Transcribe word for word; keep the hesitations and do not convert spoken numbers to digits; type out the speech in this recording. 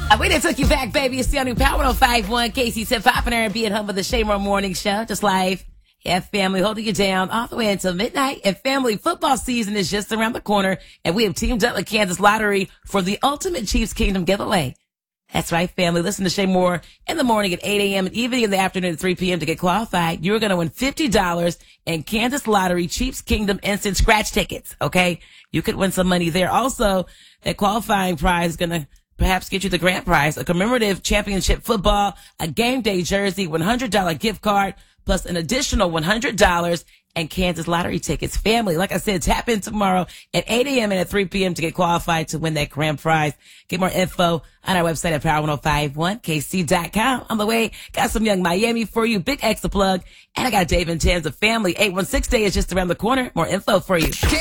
Uh, We done took you back, baby. It's the only Power oh five one. Casey said, popping there and being home with the Shaymore Morning Show. Just live. Yeah, family holding you down all the way until midnight. And family football season is just around the corner. And we have teamed up with Kansas Lottery for the ultimate Chiefs Kingdom giveaway. That's right, family. Listen to Shay Moore in the morning at eight a.m. and evening in the afternoon at three p.m. to get qualified. You're going to win fifty dollars in Kansas Lottery Chiefs Kingdom instant scratch tickets. Okay. You could win some money there. Also, that qualifying prize is going to perhaps get you the grand prize, a commemorative championship football, a game day jersey, one hundred dollars gift card, plus an additional one hundred dollars and Kansas Lottery tickets. Family, like I said, tap in tomorrow at eight a.m. and at three p.m. to get qualified to win that grand prize. Get more info on our website at power ten fifty-one k c dot com. On the way, got some Young Miami for you, Big X the plug, and I got Dave and Tans of Family. eight one six Day is just around the corner. More info for you.